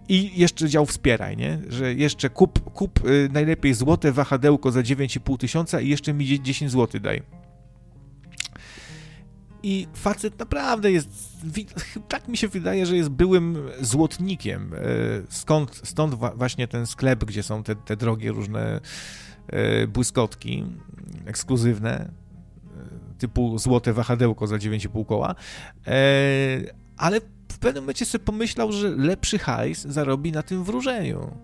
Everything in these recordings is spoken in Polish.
I jeszcze dział wspieraj, nie? Że jeszcze kup najlepiej złote wahadełko za 9,5 tysiąca i jeszcze mi 10 zł daj. I facet naprawdę tak mi się wydaje, że jest byłym złotnikiem. Stąd właśnie ten sklep, gdzie są te drogie różne błyskotki ekskluzywne, typu złote wahadełko za 9,5 koła. Ale w pewnym momencie sobie pomyślał, że lepszy hajs zarobi na tym wróżeniu.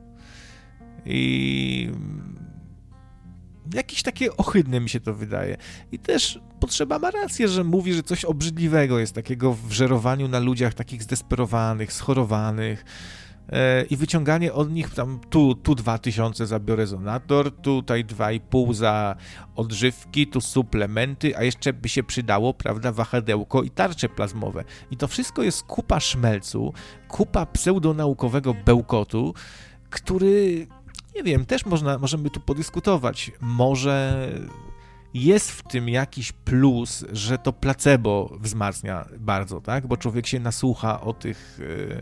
I jakieś takie ohydne mi się to wydaje. I też Potrzeba ma rację, że mówi, że coś obrzydliwego jest takiego w żerowaniu na ludziach takich zdesperowanych, schorowanych i wyciąganie od nich tam tu 2000 za biorezonator, tutaj 2,5 za odżywki, tu suplementy, a jeszcze by się przydało, prawda, wahadełko i tarcze plazmowe. I to wszystko jest kupa szmelcu, kupa pseudonaukowego bełkotu, który, nie wiem, też możemy tu podyskutować. Może jest w tym jakiś plus, że to placebo wzmacnia bardzo, tak? Bo człowiek się nasłucha o tych...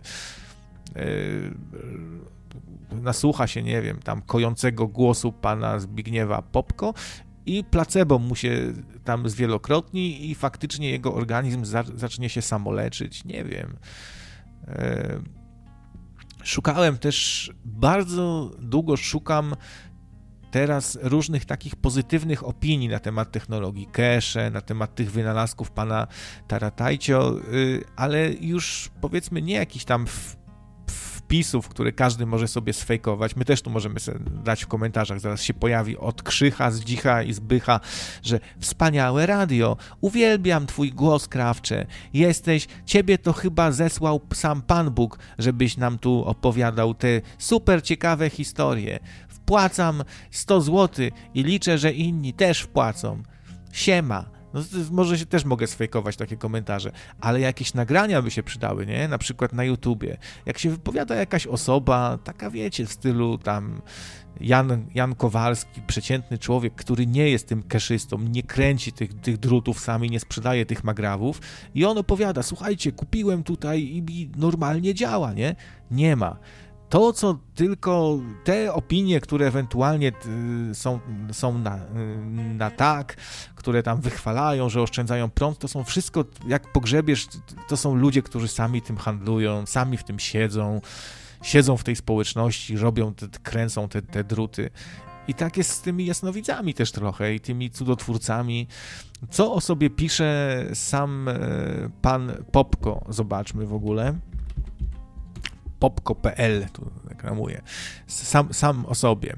nasłucha się, nie wiem, tam kojącego głosu pana Zbigniewa Popko i placebo mu się tam zwielokrotni i faktycznie jego organizm zacznie się samoleczyć, nie wiem. Szukałem też, bardzo długo szukam teraz różnych takich pozytywnych opinii na temat technologii cache, na temat tych wynalazków pana Taratajcio, ale już powiedzmy nie jakiś tam wpisów, które każdy może sobie sfejkować. My też tu możemy sobie dać w komentarzach, zaraz się pojawi od Krzycha, Zdzicha i Zbycha, że wspaniałe radio, uwielbiam twój głos, Krawcze, ciebie to chyba zesłał sam Pan Bóg, żebyś nam tu opowiadał te super ciekawe historie. Wpłacam 100 zł i liczę, że inni też wpłacą. Siema. No, może się też mogę sfejkować takie komentarze, ale jakieś nagrania by się przydały, nie? Na przykład na YouTubie. Jak się wypowiada jakaś osoba, taka wiecie, w stylu tam Jan Kowalski, przeciętny człowiek, który nie jest tym keszystą, nie kręci tych drutów sami, nie sprzedaje tych magrawów i on opowiada, słuchajcie, kupiłem tutaj i normalnie działa, nie? Nie ma. To, co tylko te opinie, które ewentualnie są na tak, które tam wychwalają, że oszczędzają prąd, to są wszystko, jak pogrzebiesz, to są ludzie, którzy sami tym handlują, sami w tym siedzą w tej społeczności, kręcą te druty. I tak jest z tymi jasnowidzami też trochę i tymi cudotwórcami. Co o sobie pisze sam pan Popko, zobaczmy w ogóle. Popko.pl, tu reklamuję, sam o sobie.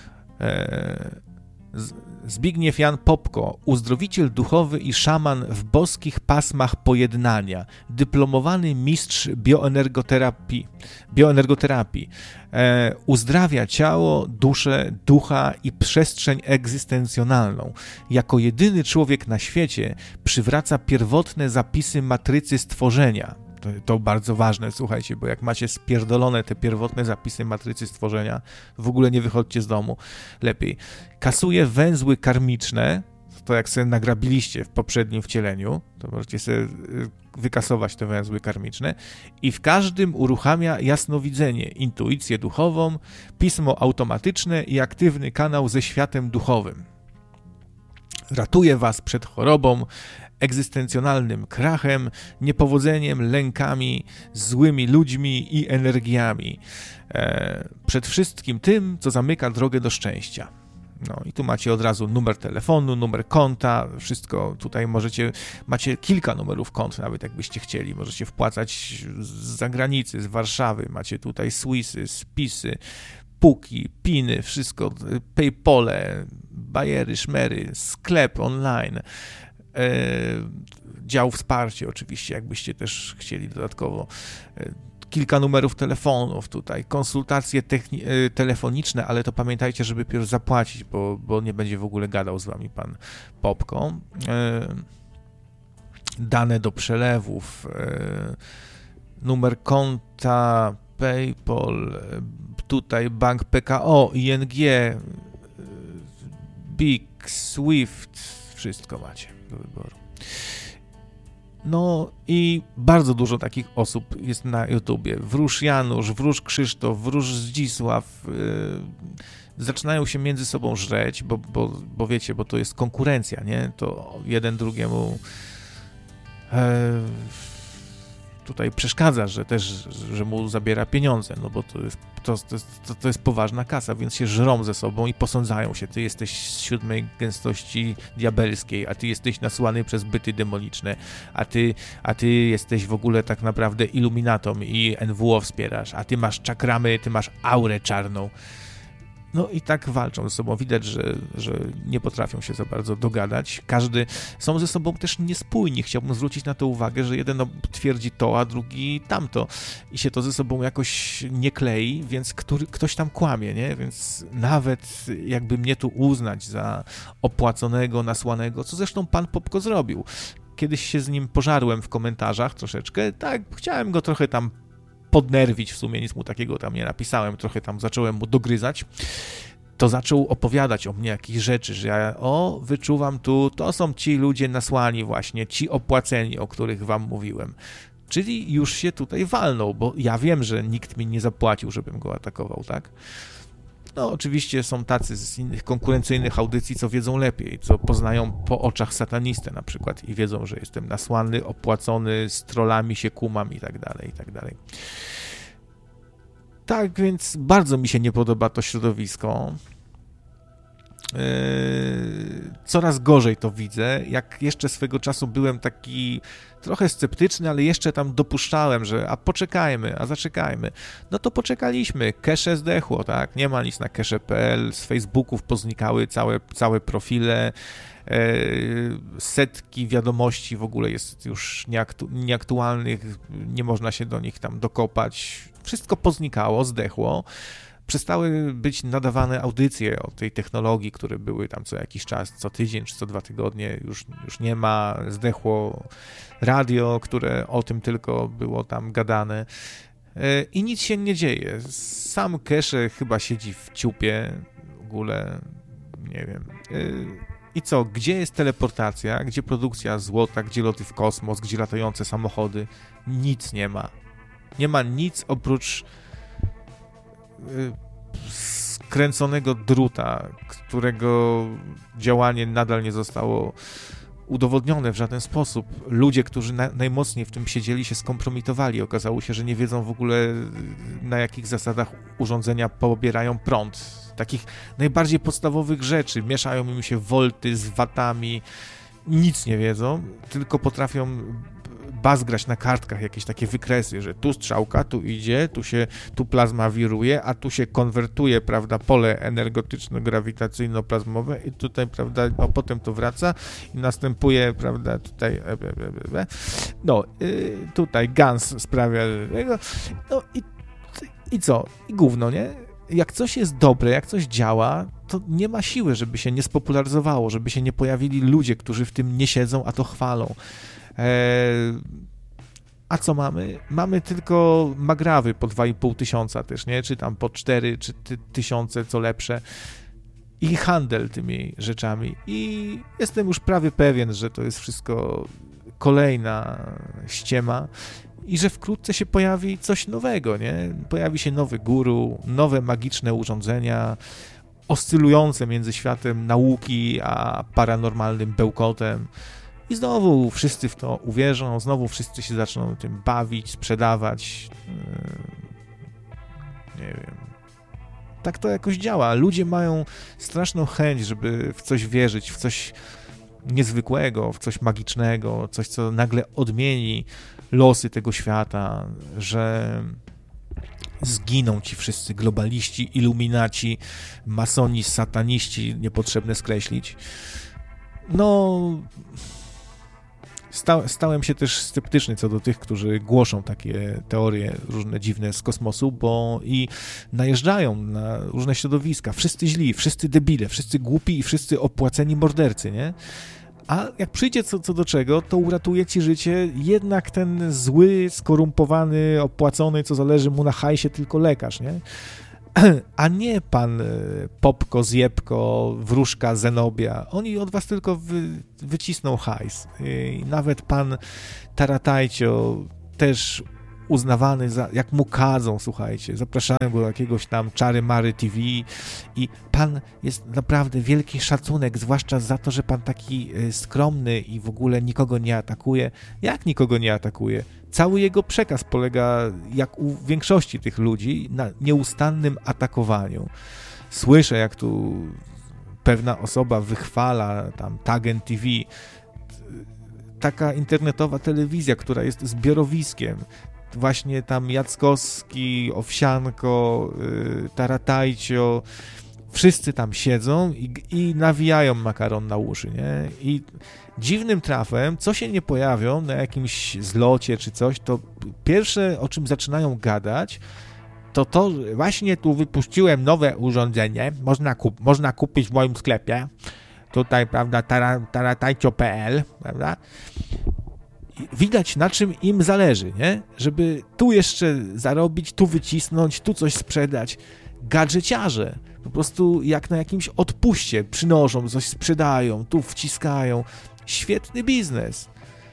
Zbigniew Jan Popko, uzdrowiciel duchowy i szaman w boskich pasmach pojednania, dyplomowany mistrz bioenergoterapii. Uzdrawia ciało, duszę, ducha i przestrzeń egzystencjonalną. Jako jedyny człowiek na świecie przywraca pierwotne zapisy matrycy stworzenia. To bardzo ważne, słuchajcie, bo jak macie spierdolone te pierwotne zapisy matrycy stworzenia, w ogóle nie wychodźcie z domu, lepiej. Kasuje węzły karmiczne, to jak sobie nagrabiliście w poprzednim wcieleniu, to możecie sobie wykasować te węzły karmiczne i w każdym uruchamia jasnowidzenie, intuicję duchową, pismo automatyczne i aktywny kanał ze światem duchowym. Ratuje was przed chorobą, egzystencjonalnym krachem, niepowodzeniem, lękami, złymi ludźmi i energiami. Przed wszystkim tym, co zamyka drogę do szczęścia. No i tu macie od razu numer telefonu, numer konta, wszystko tutaj macie kilka numerów kont, nawet jakbyście chcieli. Możecie wpłacać z zagranicy, z Warszawy, macie tutaj Swissy, Spisy, Puki, Piny, wszystko, Paypole, bajery, szmery, sklep online, dział wsparcie oczywiście, jakbyście też chcieli dodatkowo, kilka numerów telefonów tutaj, konsultacje telefoniczne, ale to pamiętajcie, żeby pierw zapłacić, bo nie będzie w ogóle gadał z wami pan Popko. Dane do przelewów, numer konta, PayPal, tutaj bank PKO, ING, BIG, SWIFT, wszystko macie do wyboru. No i bardzo dużo takich osób jest na YouTubie. Wróż Janusz, wróż Krzysztof, wróż Zdzisław. Zaczynają się między sobą żreć, bo wiecie, bo to jest konkurencja, nie? To jeden drugiemu tutaj przeszkadza, że mu zabiera pieniądze, no bo to jest poważna kasa, więc się żrą ze sobą i posądzają się. Ty jesteś z 7. gęstości diabelskiej, a ty jesteś nasłany przez byty demoniczne, a ty jesteś w ogóle tak naprawdę iluminatą i NWO wspierasz, a ty masz czakramy, ty masz aurę czarną. No i tak walczą ze sobą. Widać, że nie potrafią się za bardzo dogadać. Są ze sobą też niespójni. Chciałbym zwrócić na to uwagę, że jeden twierdzi to, a drugi tamto. I się to ze sobą jakoś nie klei, więc ktoś tam kłamie, nie? Więc nawet jakby mnie tu uznać za opłaconego, nasłanego, co zresztą pan Popko zrobił. Kiedyś się z nim pożarłem w komentarzach troszeczkę. Tak, chciałem go trochę tam podnerwić, w sumie nic mu takiego tam nie napisałem, trochę tam zacząłem mu dogryzać, to zaczął opowiadać o mnie jakieś rzeczy, że ja wyczuwam tu, to są ci ludzie nasłani właśnie, ci opłaceni, o których wam mówiłem. Czyli już się tutaj walnął, bo ja wiem, że nikt mi nie zapłacił, żebym go atakował, tak? No oczywiście są tacy z innych konkurencyjnych audycji, co wiedzą lepiej, co poznają po oczach satanistę na przykład i wiedzą, że jestem nasłany, opłacony, z trollami się kumam i tak dalej, i tak dalej. Tak więc bardzo mi się nie podoba to środowisko. Coraz gorzej to widzę. Jak jeszcze swego czasu byłem taki trochę sceptyczny, ale jeszcze tam dopuszczałem, że a zaczekajmy. No to poczekaliśmy. Cache zdechło, tak? Nie ma nic na cache.pl, z Facebooków poznikały całe profile, setki wiadomości w ogóle jest już nieaktualnych, nie można się do nich tam dokopać. Wszystko poznikało, zdechło. Przestały być nadawane audycje o tej technologii, które były tam co jakiś czas, co tydzień czy co 2 tygodnie, już nie ma, zdechło radio, które o tym tylko było tam gadane i nic się nie dzieje. Sam Cache chyba siedzi w ciupie, w ogóle nie wiem. I co, gdzie jest teleportacja, gdzie produkcja złota, gdzie loty w kosmos, gdzie latające samochody? Nic nie ma. Nie ma nic oprócz skręconego druta, którego działanie nadal nie zostało udowodnione w żaden sposób. Ludzie, którzy najmocniej w tym siedzieli, się skompromitowali. Okazało się, że nie wiedzą w ogóle, na jakich zasadach urządzenia pobierają prąd. Takich najbardziej podstawowych rzeczy. Mieszają im się wolty z watami. Nic nie wiedzą, tylko potrafią bazgrać na kartkach jakieś takie wykresy, że tu strzałka, tu idzie, tu plazma wiruje, a tu się konwertuje, prawda, pole energetyczno-grawitacyjno-plazmowe i tutaj, prawda, potem to wraca i następuje, prawda, tutaj tutaj GANS sprawia, no i co? I gówno, nie? Jak coś jest dobre, jak coś działa, to nie ma siły, żeby się nie spopularyzowało, żeby się nie pojawili ludzie, którzy w tym nie siedzą, a to chwalą. A co mamy? Mamy tylko magrawy po 2,5 tysiąca też, nie? Czy tam po 4 czy tysiące, co lepsze. I handel tymi rzeczami. I jestem już prawie pewien, że to jest wszystko kolejna ściema i że wkrótce się pojawi coś nowego, nie? Pojawi się nowy guru, nowe magiczne urządzenia oscylujące między światem nauki a paranormalnym bełkotem. I znowu wszyscy w to uwierzą, znowu wszyscy się zaczną tym bawić, sprzedawać. Nie wiem. Tak to jakoś działa. Ludzie mają straszną chęć, żeby w coś wierzyć, w coś niezwykłego, w coś magicznego, coś, co nagle odmieni losy tego świata, że zginą ci wszyscy globaliści, iluminaci, masoni, sataniści, niepotrzebne skreślić. No... Stałem się też sceptyczny co do tych, którzy głoszą takie teorie różne dziwne z kosmosu, bo i najeżdżają na różne środowiska. Wszyscy źli, wszyscy debile, wszyscy głupi i wszyscy opłaceni mordercy, nie? A jak przyjdzie co do czego, to uratuje ci życie jednak ten zły, skorumpowany, opłacony, co zależy mu na hajsie, tylko lekarz, nie? a nie pan Popko, Zjebko, Wróżka, Zenobia. Oni od was tylko wycisną hajs. I nawet pan Taratajcio też uznawany za, jak mu kadzą, słuchajcie, zapraszają go do jakiegoś tam Czary Mary TV i pan jest naprawdę wielki szacunek, zwłaszcza za to, że pan taki skromny i w ogóle nikogo nie atakuje. Jak nikogo nie atakuje? Cały jego przekaz polega, jak u większości tych ludzi, na nieustannym atakowaniu. Słyszę, jak tu pewna osoba wychwala tam Tagen TV, taka internetowa telewizja, która jest zbiorowiskiem. Właśnie tam Jackowski, Owsianko, Taratajcio, wszyscy tam siedzą i nawijają makaron na uszy, nie? I dziwnym trafem, co się nie pojawią na jakimś zlocie czy coś, to pierwsze, o czym zaczynają gadać, to właśnie tu wypuściłem nowe urządzenie, można kupić w moim sklepie, tutaj, prawda, taratajcio.pl, prawda? Widać, na czym im zależy, nie? Żeby tu jeszcze zarobić, tu wycisnąć, tu coś sprzedać. Gadżeciarze po prostu jak na jakimś odpuście przynoszą, coś sprzedają, tu wciskają. Świetny biznes.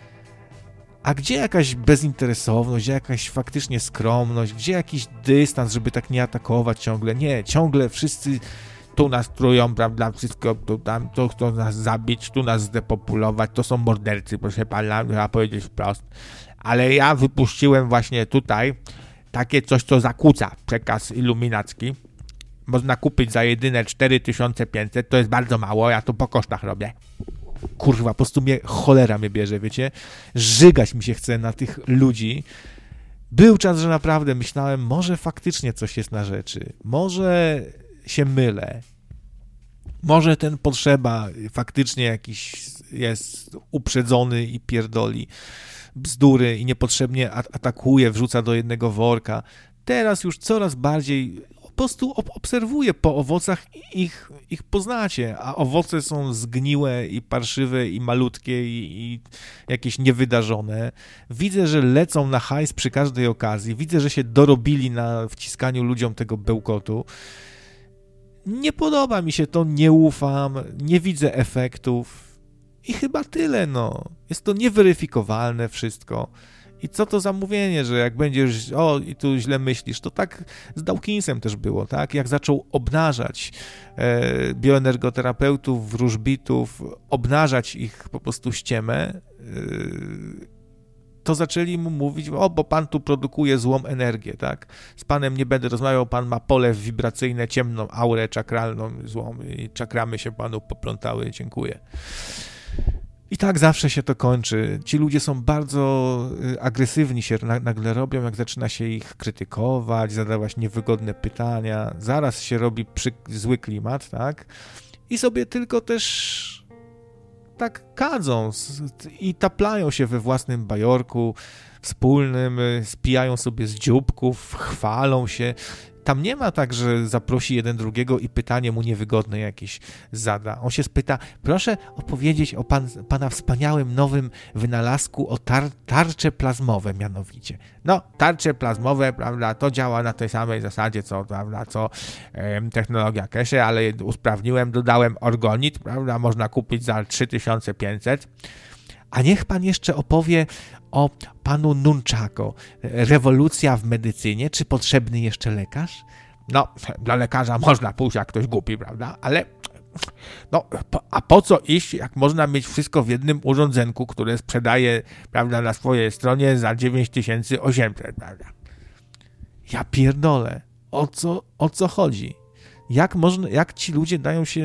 A gdzie jakaś bezinteresowność, gdzie jakaś faktycznie skromność, gdzie jakiś dystans, żeby tak nie atakować ciągle? Nie, ciągle wszyscy tu nas trują, prawda, wszystko tu tam, tu chcą nas zabić, tu nas zdepopulować, to są mordercy, proszę pana, trzeba powiedzieć wprost. Ale ja wypuściłem właśnie tutaj takie coś, co zakłóca przekaz iluminacki. Można kupić za jedyne 4500, to jest bardzo mało, ja to po kosztach robię. Kurwa, po prostu cholera mnie bierze, wiecie? Żygać mi się chce na tych ludzi. Był czas, że naprawdę myślałem, może faktycznie coś jest na rzeczy, może się mylę. Może ten potrzeba faktycznie jakiś jest uprzedzony i pierdoli bzdury i niepotrzebnie atakuje, wrzuca do jednego worka. Teraz już coraz bardziej po prostu obserwuję po owocach ich poznacie, a owoce są zgniłe i parszywe i malutkie i jakieś niewydarzone. Widzę, że lecą na hajs przy każdej okazji. Widzę, że się dorobili na wciskaniu ludziom tego bełkotu. Nie podoba mi się to, nie ufam, nie widzę efektów i chyba tyle, no. Jest to nieweryfikowalne wszystko. I co to za mówienie, że jak będziesz, i tu źle myślisz, to tak z Dawkinsem też było, tak? Jak zaczął obnażać bioenergoterapeutów, wróżbitów, obnażać ich po prostu ściemę, to zaczęli mu mówić, bo pan tu produkuje złą energię, tak? Z panem nie będę rozmawiał, pan ma pole wibracyjne, ciemną aurę czakralną złą i czakramy się panu poplątały, dziękuję. I tak zawsze się to kończy. Ci ludzie są bardzo agresywni, się nagle robią, jak zaczyna się ich krytykować, zadawać niewygodne pytania, zaraz się robi zły klimat, tak? I sobie tylko też tak kadzą i taplają się we własnym bajorku wspólnym, spijają sobie z dzióbków, chwalą się. Tam nie ma tak, że zaprosi jeden drugiego i pytanie mu niewygodne jakieś zada. On się spyta, proszę opowiedzieć o pana wspaniałym nowym wynalazku, o tarcze plazmowe mianowicie. No, tarcze plazmowe, prawda, to działa na tej samej zasadzie, co technologia Keshe, ale usprawniłem, dodałem orgonit, prawda, można kupić za 3500. A niech pan jeszcze opowie o panu Nunchako. Rewolucja w medycynie. Czy potrzebny jeszcze lekarz? No, dla lekarza można pójść, jak ktoś głupi, prawda? Ale no, a po co iść, jak można mieć wszystko w jednym urządzenku, które sprzedaje, prawda, na swojej stronie za 9800, prawda? Ja pierdolę. O co chodzi? Jak ci ludzie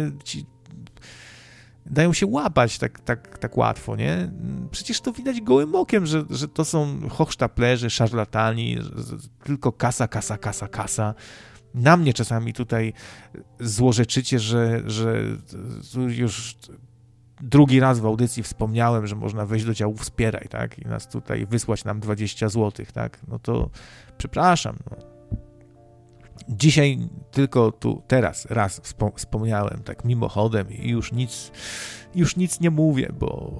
dają się łapać tak łatwo, nie? Przecież to widać gołym okiem, że to są hochsztaplerzy, szarlatani, tylko kasa. Na mnie czasami tutaj złorzeczycie, że już drugi raz w audycji wspomniałem, że można wejść do działu wspieraj, tak? I nas tutaj wysłać nam 20 zł, tak? No to przepraszam, no. Dzisiaj tylko teraz raz wspomniałem tak mimochodem i już nic nie mówię,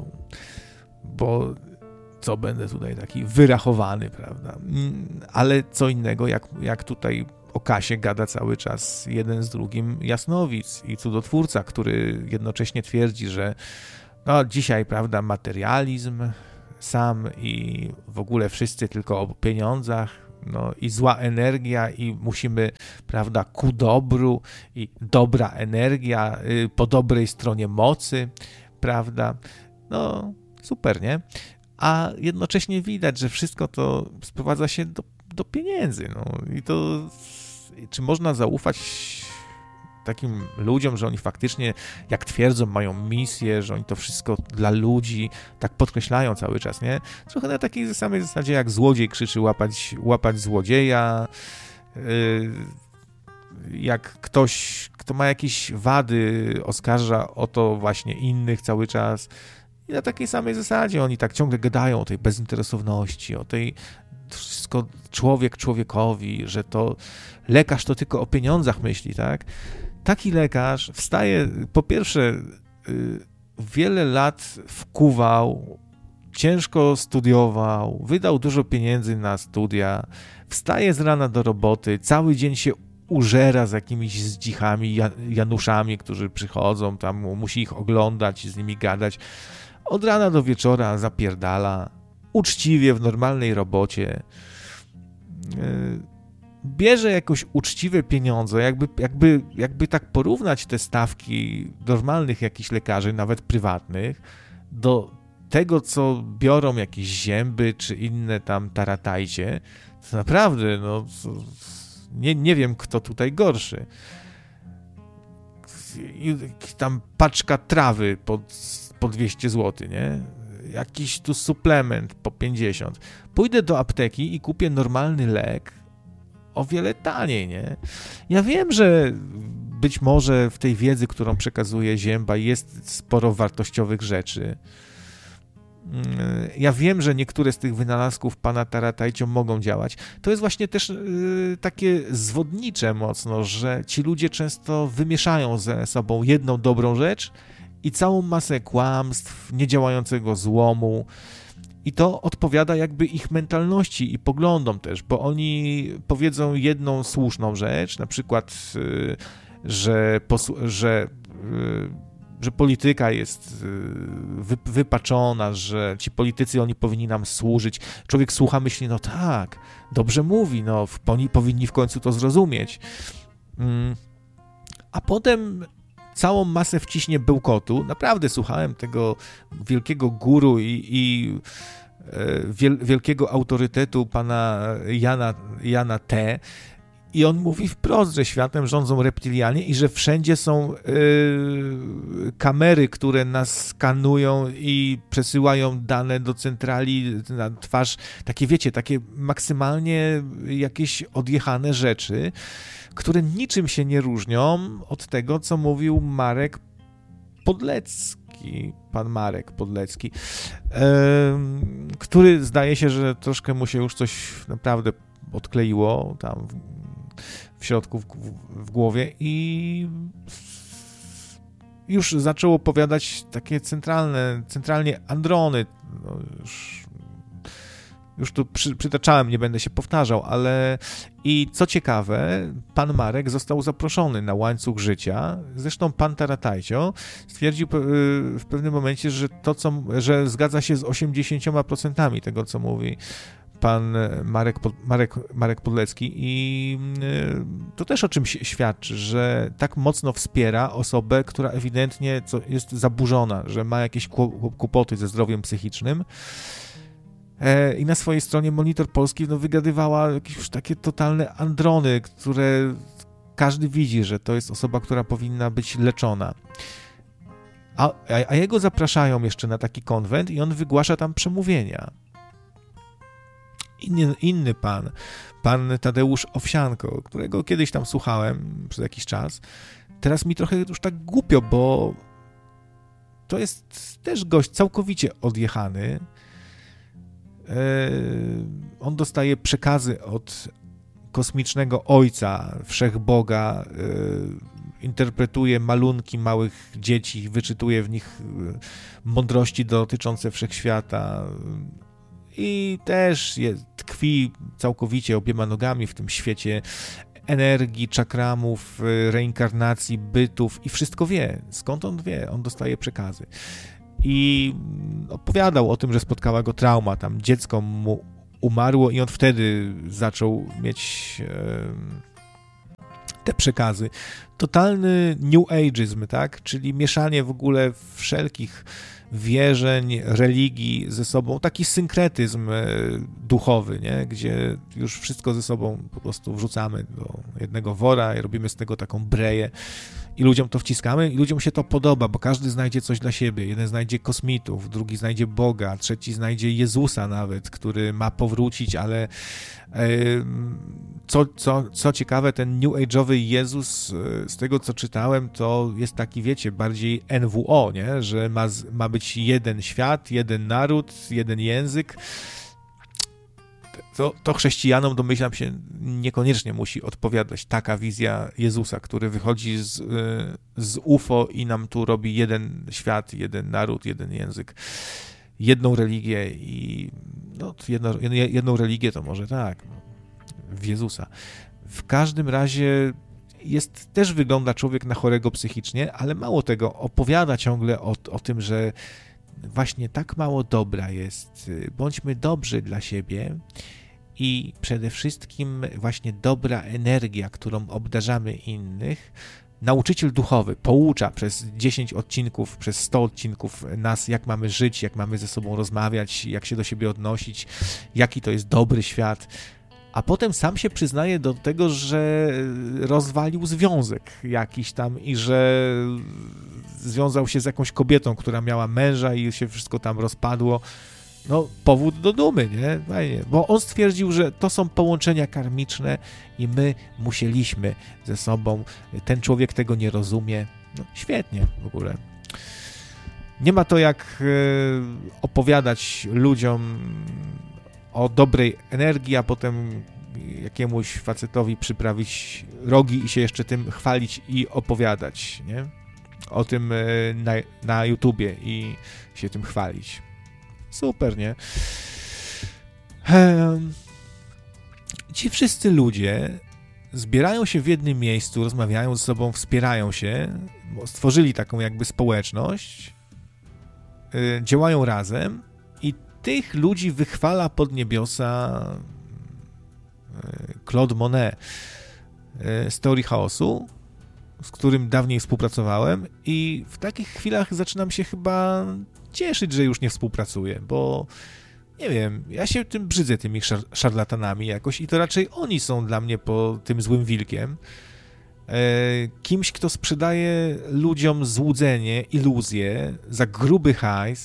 bo co będę tutaj taki wyrachowany, prawda? Ale co innego, jak tutaj o kasie gada cały czas jeden z drugim jasnowic i cudotwórca, który jednocześnie twierdzi, że no dzisiaj, prawda, materializm sam i w ogóle wszyscy tylko o pieniądzach, no i zła energia i musimy, prawda, ku dobru i dobra energia po dobrej stronie mocy, prawda, no super, nie? A jednocześnie widać, że wszystko to sprowadza się do pieniędzy, no i to czy można zaufać takim ludziom, że oni faktycznie, jak twierdzą, mają misję, że oni to wszystko dla ludzi, tak podkreślają cały czas, nie? Trochę na takiej samej zasadzie, jak złodziej krzyczy łapać złodzieja, jak ktoś, kto ma jakieś wady, oskarża o to właśnie innych cały czas. I na takiej samej zasadzie oni tak ciągle gadają o tej bezinteresowności, o tej wszystko człowiek człowiekowi, że to lekarz to tylko o pieniądzach myśli, tak? Taki lekarz wstaje, po pierwsze, wiele lat wkuwał, ciężko studiował, wydał dużo pieniędzy na studia, wstaje z rana do roboty, cały dzień się użera z jakimiś zdzichami, Januszami, którzy przychodzą, tam musi ich oglądać, z nimi gadać. Od rana do wieczora zapierdala, uczciwie w normalnej robocie, bierze jakoś uczciwe pieniądze, jakby tak porównać te stawki normalnych jakichś lekarzy, nawet prywatnych, do tego, co biorą jakieś Zięby czy inne tam taratajcie, to naprawdę, no, nie wiem, kto tutaj gorszy. Tam paczka trawy po 200 zł, nie? Jakiś tu suplement po 50. Pójdę do apteki i kupię normalny lek o wiele taniej, nie? Ja wiem, że być może w tej wiedzy, którą przekazuje Zięba, jest sporo wartościowych rzeczy. Ja wiem, że niektóre z tych wynalazków pana Taratajcio mogą działać. To jest właśnie też takie zwodnicze mocno, że ci ludzie często wymieszają ze sobą jedną dobrą rzecz i całą masę kłamstw, niedziałającego złomu. I to odpowiada jakby ich mentalności i poglądom też, bo oni powiedzą jedną słuszną rzecz, na przykład, że polityka jest wypaczona, że ci politycy, oni powinni nam służyć. Człowiek słucha, myśli, no tak, dobrze mówi, no oni powinni w końcu to zrozumieć. A potem całą masę wciśnie bełkotu. Naprawdę słuchałem tego wielkiego guru i wielkiego autorytetu pana Jana T. I on mówi wprost, że światem rządzą reptilianie i że wszędzie są kamery, które nas skanują i przesyłają dane do centrali na twarz. Takie, wiecie, takie maksymalnie jakieś odjechane rzeczy, które niczym się nie różnią od tego, co mówił Marek Podlecki, pan Marek Podlecki, który zdaje się, że troszkę mu się już coś naprawdę odkleiło tam w środku, w głowie i już zaczął opowiadać takie centralnie androny. No już tu przytaczałem, nie będę się powtarzał, ale i co ciekawe, pan Marek został zaproszony na łańcuch życia. Zresztą pan Taratajcio stwierdził w pewnym momencie, że że zgadza się z 80% tego, co mówi pan Marek Podlecki i to też o czymś świadczy, że tak mocno wspiera osobę, która ewidentnie jest zaburzona, że ma jakieś kłopoty ze zdrowiem psychicznym. I na swojej stronie Monitor Polski wygadywała jakieś już takie totalne androny, które każdy widzi, że to jest osoba, która powinna być leczona. A jego zapraszają jeszcze na taki konwent i on wygłasza tam przemówienia. Inny pan Tadeusz Owsianko, którego kiedyś tam słuchałem przez jakiś czas, teraz mi trochę już tak głupio, bo to jest też gość całkowicie odjechany. On dostaje przekazy od kosmicznego ojca, wszechboga, interpretuje malunki małych dzieci, wyczytuje w nich mądrości dotyczące wszechświata i też tkwi całkowicie obiema nogami w tym świecie energii, czakramów, reinkarnacji, bytów i wszystko wie. Skąd on wie? On dostaje przekazy. I opowiadał o tym, że spotkała go trauma, tam dziecko mu umarło i on wtedy zaczął mieć te przekazy. Totalny New Ageizm, tak? Czyli mieszanie w ogóle wszelkich wierzeń, religii ze sobą, taki synkretyzm duchowy, nie? Gdzie już wszystko ze sobą po prostu wrzucamy do jednego wora i robimy z tego taką breję i ludziom to wciskamy i ludziom się to podoba, bo każdy znajdzie coś dla siebie. Jeden znajdzie kosmitów, drugi znajdzie Boga, trzeci znajdzie Jezusa nawet, który ma powrócić, ale co ciekawe, ten New Age'owy Jezus, z tego co czytałem, to jest taki, wiecie, bardziej NWO, nie? Że ma być jeden świat, jeden naród, jeden język. To chrześcijanom, domyślam się, niekoniecznie musi odpowiadać taka wizja Jezusa, który wychodzi z UFO i nam tu robi jeden świat, jeden naród, jeden język, jedną religię i jedną religię to może tak, w Jezusa. W każdym razie też wygląda człowiek na chorego psychicznie, ale mało tego, opowiada ciągle o tym, że właśnie tak mało dobra jest. Bądźmy dobrzy dla siebie i przede wszystkim właśnie dobra energia, którą obdarzamy innych. Nauczyciel duchowy poucza przez 10 odcinków, przez 100 odcinków nas, jak mamy żyć, jak mamy ze sobą rozmawiać, jak się do siebie odnosić, jaki to jest dobry świat. A potem sam się przyznaje do tego, że rozwalił związek jakiś tam i że związał się z jakąś kobietą, która miała męża i się wszystko tam rozpadło. No, powód do dumy, nie? Fajnie. Bo on stwierdził, że to są połączenia karmiczne i my musieliśmy ze sobą. Ten człowiek tego nie rozumie. No, świetnie w ogóle. Nie ma to jak opowiadać ludziom o dobrej energii, a potem jakiemuś facetowi przyprawić rogi i się jeszcze tym chwalić i opowiadać, nie? O tym na YouTubie i się tym chwalić. Super, nie? Ci wszyscy ludzie zbierają się w jednym miejscu, rozmawiają ze sobą, wspierają się, bo stworzyli taką jakby społeczność, działają razem i tych ludzi wychwala pod niebiosa Claude Monet z Teorii Chaosu, z którym dawniej współpracowałem i w takich chwilach zaczynam się chyba cieszyć, że już nie współpracuję, bo nie wiem, ja się tym brzydzę, tymi szarlatanami jakoś i to raczej oni są dla mnie po tym złym wilkiem. Kimś, kto sprzedaje ludziom złudzenie, iluzję za gruby hajs.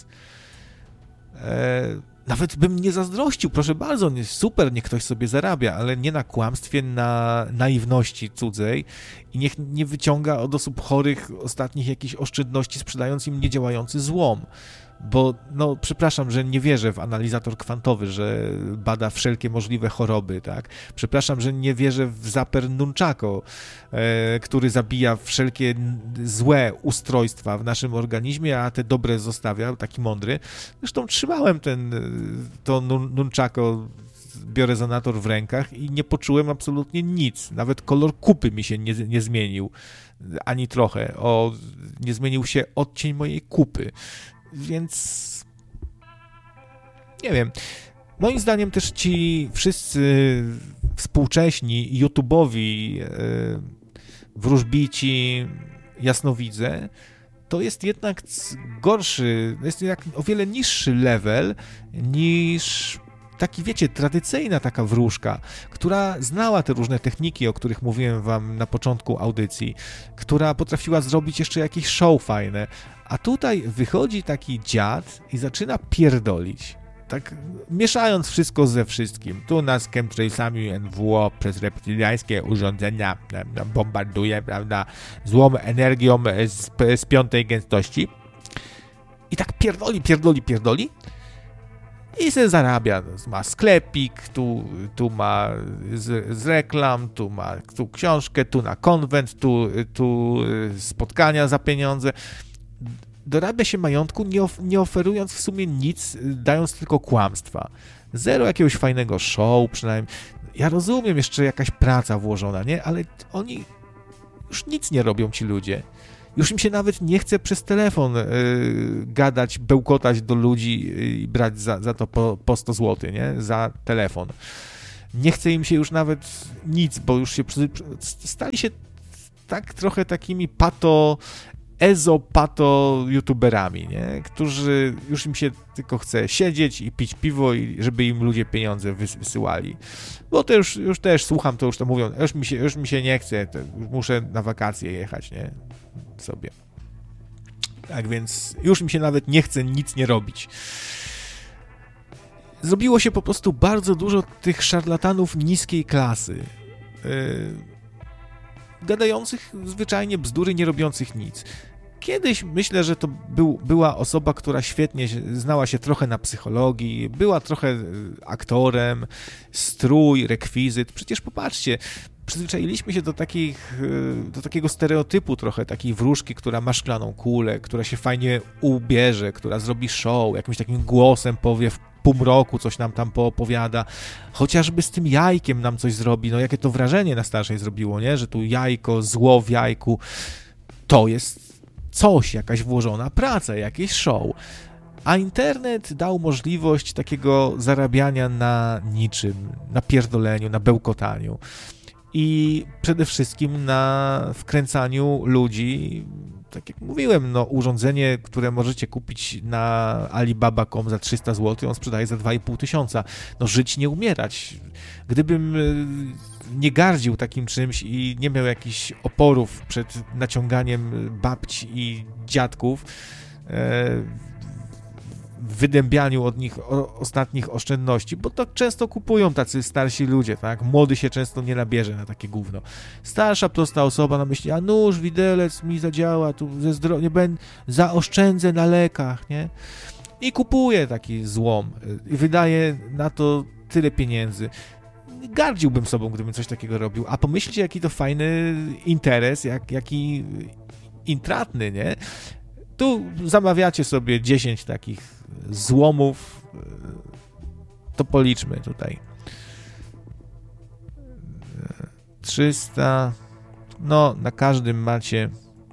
Nawet bym nie zazdrościł, proszę bardzo, super, niech ktoś sobie zarabia, ale nie na kłamstwie, na naiwności cudzej i niech nie wyciąga od osób chorych ostatnich jakichś oszczędności, sprzedając im niedziałający złom. Bo, no, przepraszam, że nie wierzę w analizator kwantowy, że bada wszelkie możliwe choroby, tak? Przepraszam, że nie wierzę w zaper nunchako, który zabija wszelkie złe ustrojstwa w naszym organizmie, a te dobre zostawia, taki mądry. Zresztą trzymałem to nunchako, biorezonator w rękach i nie poczułem absolutnie nic. Nawet kolor kupy mi się nie zmienił, ani trochę. Nie zmienił się odcień mojej kupy. Więc nie wiem. Moim zdaniem też ci wszyscy współcześni YouTube'owi wróżbici, jasnowidze, to jest jednak gorszy, jest jednak o wiele niższy level niż taki, wiecie, tradycyjna taka wróżka, która znała te różne techniki, o których mówiłem wam na początku audycji, która potrafiła zrobić jeszcze jakieś show fajne, a tutaj wychodzi taki dziad i zaczyna pierdolić, tak mieszając wszystko ze wszystkim. Tu nas chemtrailsami NWO przez reptyliańskie urządzenia bombarduje, prawda, złą energią z 5. gęstości i tak pierdoli i se zarabia. Ma sklepik, tu ma z reklam, tu ma książkę, tu na konwent, tu spotkania za pieniądze. Dorabia się majątku, nie oferując w sumie nic, dając tylko kłamstwa. Zero jakiegoś fajnego show przynajmniej. Ja rozumiem, jeszcze jakaś praca włożona, nie? Ale oni już nic nie robią, ci ludzie. Już im się nawet nie chce przez telefon gadać, bełkotać do ludzi i brać za to po 100 zł, nie? Za telefon. Nie chce im się już nawet nic, bo już się stali się tak trochę takimi pato youtuberami, nie? Którzy już im się tylko chce siedzieć i pić piwo i żeby im ludzie pieniądze wysyłali. Bo to już też słucham, to już to mówią, już mi się nie chce, muszę na wakacje jechać, nie? Sobie. Tak więc już mi się nawet nie chce nic nie robić. Zrobiło się po prostu bardzo dużo tych szarlatanów niskiej klasy. Gadających zwyczajnie bzdury, nie robiących nic. Kiedyś myślę, że to była osoba, która świetnie znała się trochę na psychologii, była trochę aktorem, strój, rekwizyt. Przecież popatrzcie, przyzwyczailiśmy się do takiego stereotypu trochę, takiej wróżki, która ma szklaną kulę, która się fajnie ubierze, która zrobi show, jakimś takim głosem powie w półmroku, coś nam tam poopowiada, chociażby z tym jajkiem nam coś zrobi, no jakie to wrażenie na starszej zrobiło, nie, że tu jajko, zło w jajku, to jest coś, jakaś włożona praca, jakieś show. A internet dał możliwość takiego zarabiania na niczym, na pierdoleniu, na bełkotaniu i przede wszystkim na wkręcaniu ludzi. Tak jak mówiłem, no urządzenie, które możecie kupić na Alibaba.com za 300 zł, on sprzedaje za 2500. No żyć, nie umierać. Gdybym nie gardził takim czymś i nie miał jakichś oporów przed naciąganiem babci i dziadków, w wydębianiu od nich ostatnich oszczędności, bo to często kupują tacy starsi ludzie, tak? Młody się często nie nabierze na takie gówno. Starsza prosta osoba na myśli, a nóż, widelec mi zadziała, tu nie będę, zaoszczędzę na lekach, nie? I kupuje taki złom i wydaje na to tyle pieniędzy. Gardziłbym sobą, gdybym coś takiego robił, a pomyślcie, jaki to fajny interes, jaki intratny, nie? Tu zamawiacie sobie 10 takich złomów, to policzmy tutaj. 300, no na każdym macie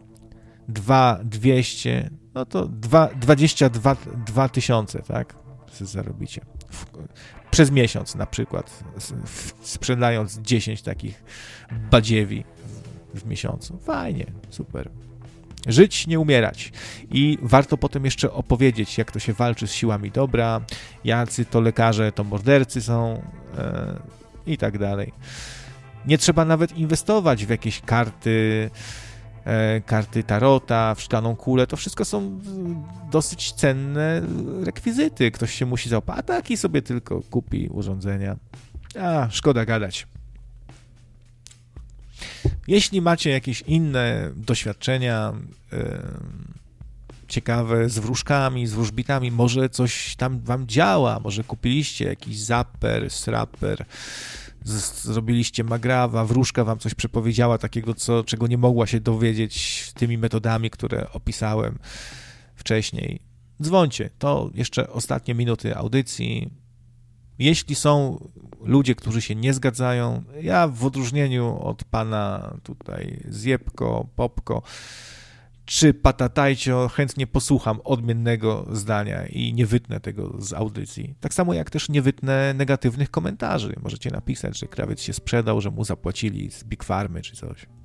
200, no to 22 tysiące, tak? Zarobicie. Przez miesiąc na przykład, sprzedając 10 takich badziewi w miesiącu. Fajnie, super. Żyć, nie umierać. I warto potem jeszcze opowiedzieć, jak to się walczy z siłami dobra, jacy to lekarze, to mordercy są i tak dalej. Nie trzeba nawet inwestować w jakieś karty tarota, w szklaną kulę. To wszystko są dosyć cenne rekwizyty. Ktoś się musi zaopać, a taki sobie tylko kupi urządzenia. Szkoda gadać. Jeśli macie jakieś inne doświadczenia ciekawe z wróżkami, z wróżbitami, może coś tam wam działa, może kupiliście jakiś zapper, srapper, zrobiliście magrawa, wróżka wam coś przepowiedziała takiego, czego nie mogła się dowiedzieć tymi metodami, które opisałem wcześniej. Dzwońcie, to jeszcze ostatnie minuty audycji. Jeśli są ludzie, którzy się nie zgadzają, ja w odróżnieniu od pana tutaj Zjebko, Popko czy Patatajcio chętnie posłucham odmiennego zdania i nie wytnę tego z audycji. Tak samo jak też nie wytnę negatywnych komentarzy. Możecie napisać, że krawiec się sprzedał, że mu zapłacili z Big Farmy czy coś.